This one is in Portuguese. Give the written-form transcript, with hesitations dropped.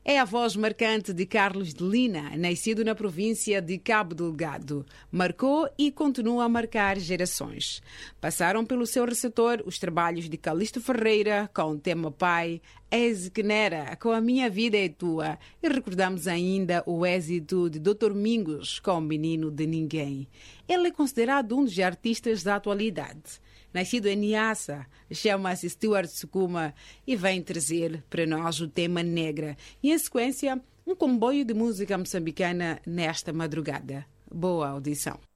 É a voz marcante de Carlos de Lina, nascido na província de Cabo Delgado. Marcou e continua a marcar gerações. Passaram pelo seu receptor os trabalhos de Calixto Ferreira com o tema Pai, Ezequenera com A Minha Vida é Tua, e recordamos ainda o êxito de Dr. Mingos com Menino de Ninguém. Ele é considerado um dos artistas da atualidade. Nascido em Niassa, chama-se Stuart Sukuma e vem trazer para nós o tema Negra e, em sequência, um comboio de música moçambicana nesta madrugada. Boa audição.